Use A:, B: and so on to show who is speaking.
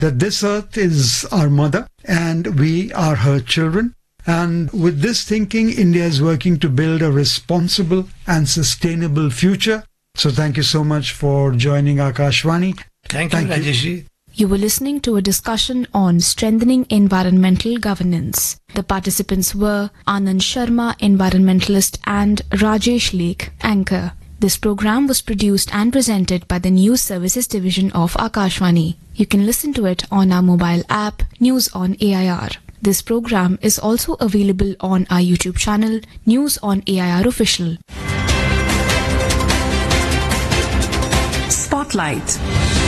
A: that this earth is our mother and we are her children. And with this thinking, India is working to build a responsible and sustainable future. So thank you so much for joining Akashvani.
B: Thank you, Rajesh.
C: You were listening to a discussion on strengthening environmental governance. The participants were Anand Sharma, environmentalist, and Rajesh Lake, anchor. This program was produced and presented by the News Services Division of Akashvani. You can listen to it on our mobile app, News on AIR. This program is also available on our YouTube channel, News on AIR Official.
D: Spotlight.